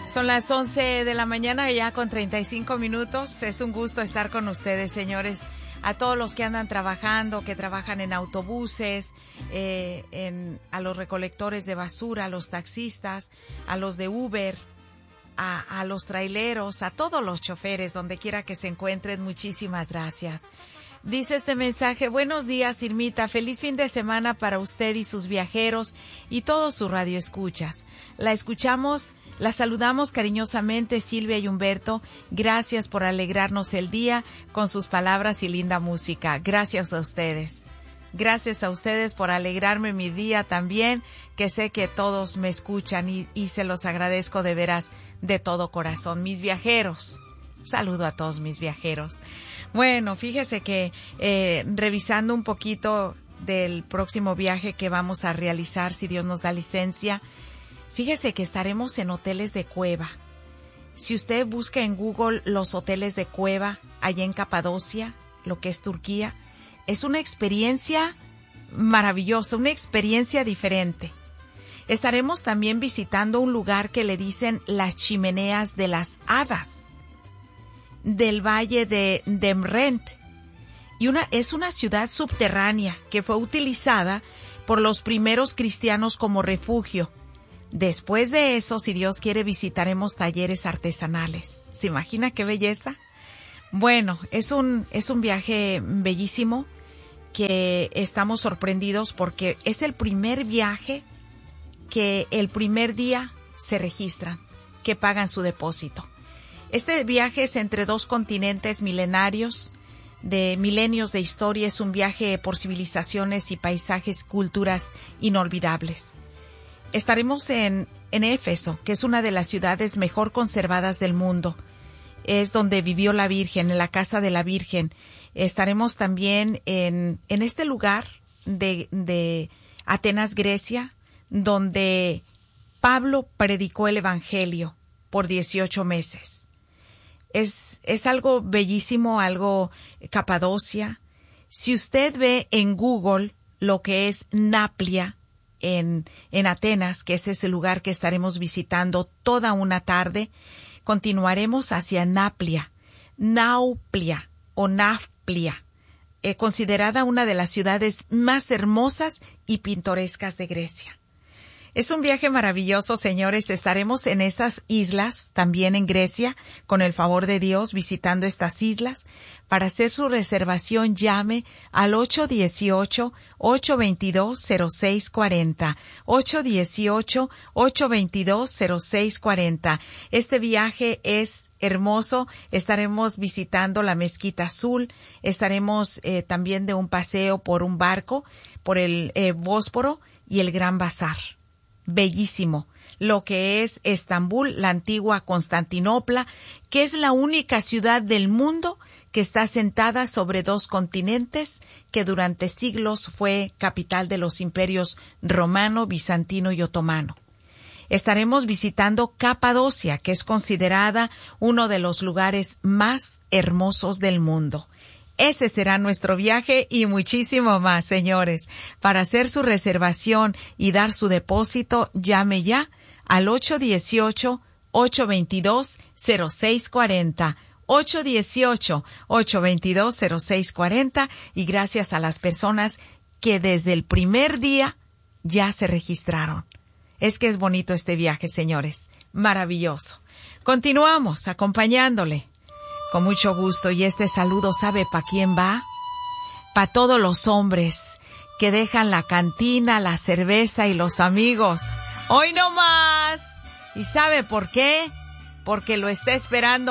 Son las 11 de la mañana ya con 35 minutos. Es un gusto estar con ustedes, señores. A todos los que andan trabajando, que trabajan en autobuses, a los recolectores de basura, a los taxistas, a los de Uber, a los traileros, a todos los choferes, donde quiera que se encuentren, muchísimas gracias. Dice este mensaje: buenos días, Irmita, feliz fin de semana para usted y sus viajeros y todos sus radioescuchas. La saludamos cariñosamente, Silvia y Humberto. Gracias por alegrarnos el día con sus palabras y linda música. Gracias a ustedes. Gracias a ustedes por alegrarme mi día también, que sé que todos me escuchan y se los agradezco de veras de todo corazón. Mis viajeros, saludo a todos mis viajeros. Bueno, fíjese que revisando un poquito del próximo viaje que vamos a realizar, si Dios nos da licencia, fíjese que estaremos en hoteles de cueva. Si usted busca en Google los hoteles de cueva allá en Capadocia, lo que es Turquía, es una experiencia maravillosa, una experiencia diferente. Estaremos también visitando un lugar que le dicen las chimeneas de las hadas, del valle de Demrent. Es una ciudad subterránea que fue utilizada por los primeros cristianos como refugio. Después de eso, si Dios quiere, visitaremos talleres artesanales. ¿Se imagina qué belleza? Bueno, es un viaje bellísimo que estamos sorprendidos porque es el primer viaje que el primer día se registran, que pagan su depósito. Este viaje es entre dos continentes milenarios, de milenios de historia. Es un viaje por civilizaciones y paisajes, culturas inolvidables. Estaremos en Éfeso, que es una de las ciudades mejor conservadas del mundo. Es donde vivió la Virgen, en la casa de la Virgen. Estaremos también en este lugar de Atenas, Grecia, donde Pablo predicó el Evangelio por 18 meses. Es algo bellísimo, algo Capadocia. Si usted ve en Google lo que es Naplia en Atenas, que es ese lugar que estaremos visitando toda una tarde, continuaremos hacia Nauplia o Nafplia, considerada una de las ciudades más hermosas y pintorescas de Grecia. Es un viaje maravilloso, señores. Estaremos en esas islas, también en Grecia, con el favor de Dios, visitando estas islas. Para hacer su reservación, llame al 818-822-0640. 818-822-0640. Este viaje es hermoso. Estaremos visitando la Mezquita Azul. Estaremos también de un paseo por un barco, por el Bósforo y el Gran Bazar. Bellísimo, lo que es Estambul, la antigua Constantinopla, que es la única ciudad del mundo que está asentada sobre dos continentes, que durante siglos fue capital de los imperios romano, bizantino y otomano. Estaremos visitando Capadocia, que es considerada uno de los lugares más hermosos del mundo. Ese será nuestro viaje y muchísimo más, señores. Para hacer su reservación y dar su depósito, llame ya al 818-822-0640. 818-822-0640. Y gracias a las personas que desde el primer día ya se registraron. Es que es bonito este viaje, señores. Maravilloso. Continuamos acompañándole. Con mucho gusto, y este saludo, ¿sabe para quién va? Para todos los hombres que dejan la cantina, la cerveza y los amigos. ¡Hoy no más! ¿Y sabe por qué? Porque lo está esperando